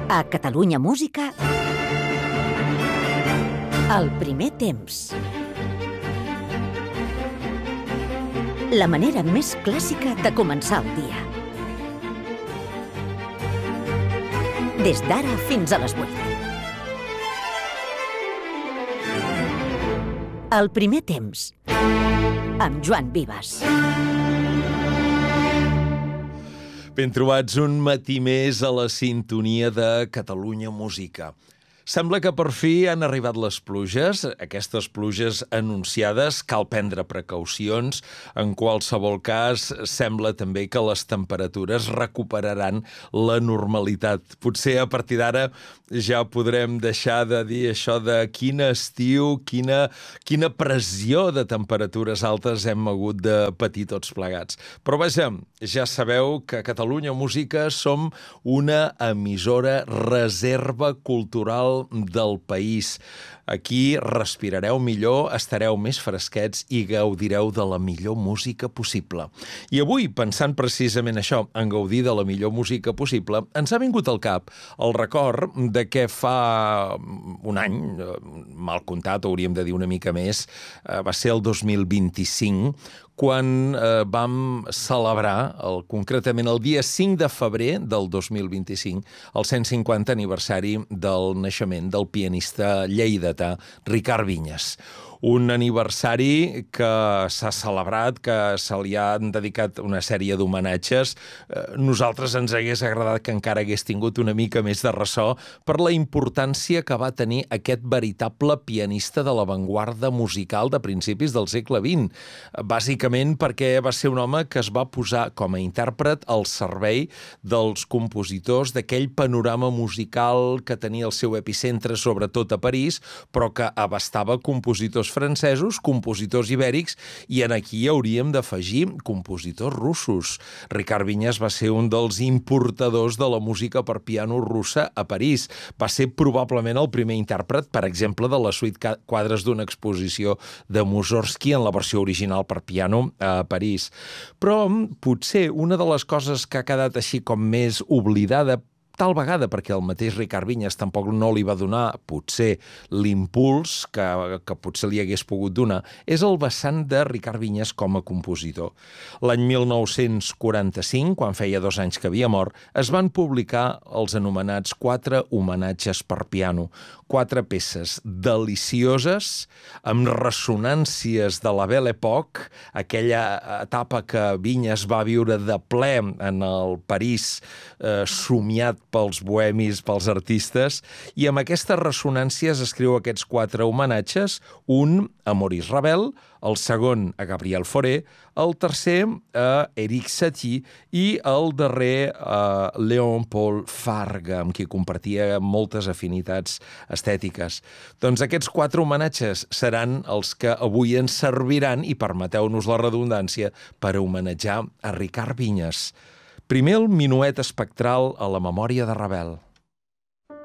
A Catalunya Música, el primer temps. La manera més clàssica de començar el dia. Des d'ara fins a les 8. El primer temps, amb Joan Vives. Ben trobats un matí més a la sintonia de Catalunya Música. Sembla que per fi han arribat les pluges, aquestes pluges anunciades, cal prendre precaucions. En qualsevol cas, sembla també que les temperatures recuperaran la normalitat. Potser a partir d'ara ja podrem deixar de dir això de quin estiu, quina pressió de temperatures altes hem hagut de patir tots plegats. Però vaja, ja sabeu que a Catalunya Música som una emissora reserva cultural del país. Aquí respirareu millor, estareu més fresquets i gaudireu de la millor música possible. I avui, pensant precisament això, en gaudir de la millor música possible, ens ha vingut al cap el record de que fa un any, mal comptat, hauríem de dir una mica més, va ser el 2025, quan vam celebrar, concretament el dia 5 de febrer del 2025, el 150 aniversari del naixement del pianista lleidatà Ricard Vinyes. Un aniversari que s'ha celebrat, que se li han dedicat una sèrie d'homenatges. Nosaltres ens hagués agradat que encara hagués tingut una mica més de ressò per la importància que va tenir aquest veritable pianista de l'avantguarda musical de principis del segle XX. Bàsicament perquè va ser un home que es va posar com a intèrpret al servei dels compositors d'aquell panorama musical que tenia el seu epicentre sobretot a París, però que abastava compositors francesos, compositors ibèrics, i en aquí hauríem d'afegir compositors russos. Ricard Vinyes va ser un dels importadors de la música per piano russa a París. Va ser probablement el primer intèrpret, per exemple, de la suite quadres d'una exposició de Mussorgsky en la versió original per piano a París. Però potser una de les coses que ha quedat així com més oblidada, tal vegada perquè el mateix Ricard Vinyes tampoc no li va donar, potser, l'impuls que potser li hagués pogut donar, és el vessant de Ricard Vinyes com a compositor. L'any 1945, quan feia 2 anys que havia mort, es van publicar els anomenats 4 homenatges per piano, 4 peces delicioses, amb ressonàncies de la Belle Époque, aquella etapa que Vinyes va viure de ple en el París somiat pels bohemis, pels artistes, i amb aquestes ressonàncies escriu aquests 4 homenatges, un a Maurice Ravel, el segon a Gabriel Fauré, el tercer a Erik Satie i el darrer a Léon-Paul Fargue, amb qui compartia moltes afinitats estètiques. Doncs aquests 4 homenatges seran els que avui ens serviran, i permeteu-nos la redundància, per homenatjar a Ricard Vinyes. Primer el minuet espectral a la memòria de Ravel.